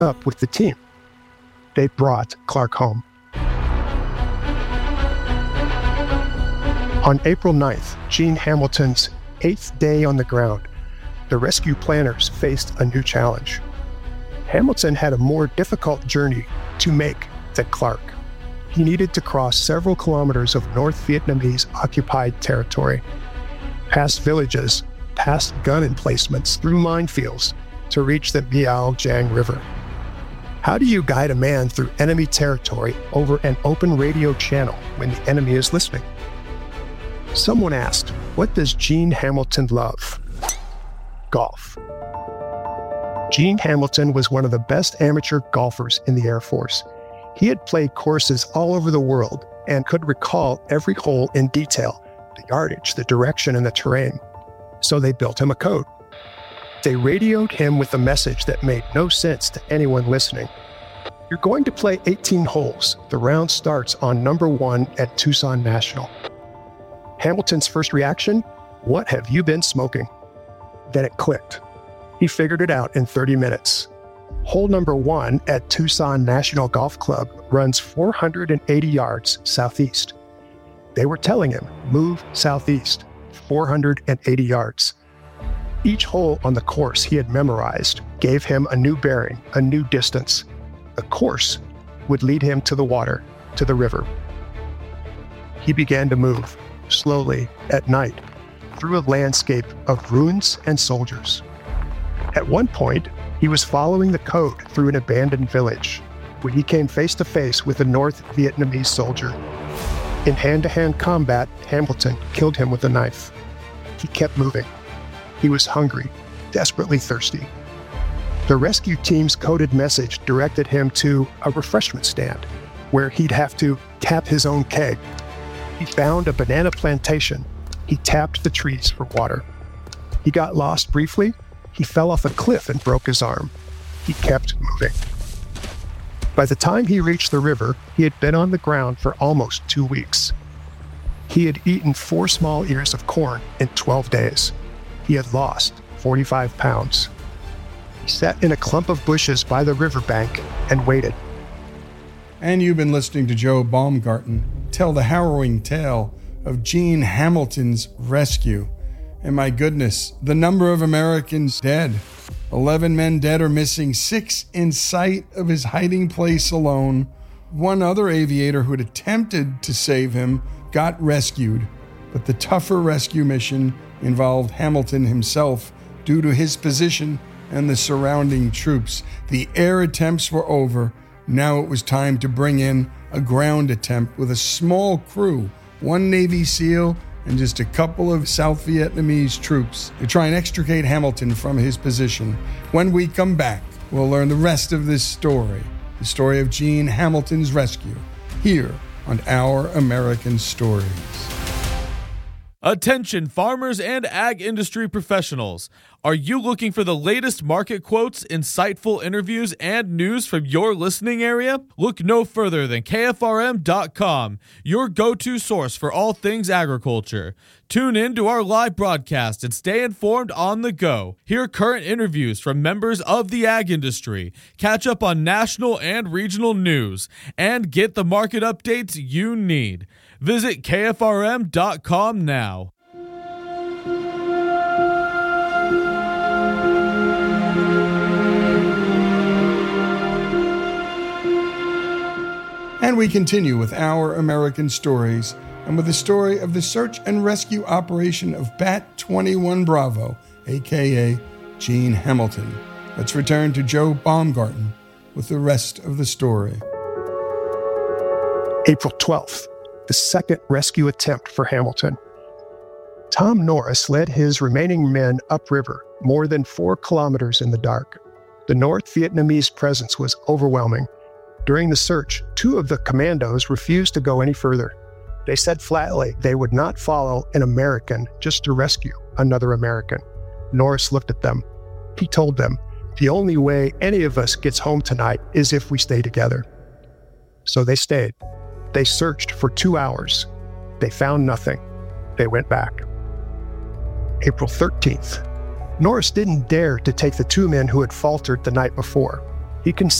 up with the team. They brought Clark home. On April 9th, Gene Hamilton's 8th day on the ground, the rescue planners faced a new challenge. Hamilton had a more difficult journey to make than Clark. He needed to cross several kilometers of North Vietnamese occupied territory, past villages, past gun emplacements, through minefields, to reach the Biao Giang River. How do you guide a man through enemy territory over an open radio channel when the enemy is listening? Someone asked, what does Gene Hamilton love? Golf. Gene Hamilton was one of the best amateur golfers in the Air Force. He had played courses all over the world and could recall every hole in detail, the yardage, the direction, and the terrain. So they built him a code. They radioed him with a message that made no sense to anyone listening. You're going to play 18 holes. The round starts on number 1 at Tucson National. Hamilton's first reaction? What have you been smoking? Then it clicked. He figured it out in 30 minutes. Hole number 1 at Tucson National Golf Club runs 480 yards southeast. They were telling him, move southeast, 480 yards. Each hole on the course he had memorized gave him a new bearing, a new distance. The course would lead him to the water, to the river. He began to move, slowly, at night, through a landscape of ruins and soldiers. At one point, he was following the code through an abandoned village when he came face to face with a North Vietnamese soldier. In hand-to-hand combat, Hamilton killed him with a knife. He kept moving. He was hungry, desperately thirsty. The rescue team's coded message directed him to a refreshment stand where he'd have to tap his own keg. He found a banana plantation. He tapped the trees for water. He got lost briefly. He fell off a cliff and broke his arm. He kept moving. By the time he reached the river, he had been on the ground for almost 2 weeks. He had eaten 4 small ears of corn in 12 days. He had lost 45 pounds. He sat in a clump of bushes by the riverbank and waited. And you've been listening to Joe Baumgarten tell the harrowing tale of Gene Hamilton's rescue. And my goodness, the number of Americans dead. 11 men dead or missing, 6 in sight of his hiding place alone. One other aviator who had attempted to save him got rescued, but the tougher rescue mission involved Hamilton himself due to his position and the surrounding troops. The air attempts were over. Now it was time to bring in a ground attempt with a small crew, 1 Navy SEAL and just a couple of South Vietnamese troops to try and extricate Hamilton from his position. When we come back, we'll learn the rest of this story, the story of Gene Hamilton's rescue, here on Our American Stories. Attention farmers and ag industry professionals. Are you looking for the latest market quotes, insightful interviews, and news from your listening area? Look no further than KFRM.com, your go-to source for all things agriculture. Tune in to our live broadcast and stay informed on the go. Hear current interviews from members of the ag industry, catch up on national and regional news, and get the market updates you need. Visit KFRM.com now. And we continue with Our American Stories, and with the story of the search and rescue operation of Bat 21 Bravo, a.k.a. Gene Hamilton. Let's return to Joe Baumgarten with the rest of the story. April 12th, the second rescue attempt for Hamilton. Tom Norris led his remaining men upriver, more than 4 kilometers in the dark. The North Vietnamese presence was overwhelming. During the search, 2 of the commandos refused to go any further. They said flatly they would not follow an American just to rescue another American. Norris looked at them. He told them, "The only way any of us gets home tonight is if we stay together." So they stayed. They searched for 2 hours. They found nothing. They went back. April 13th. Norris didn't dare to take the 2 men who had faltered the night before. He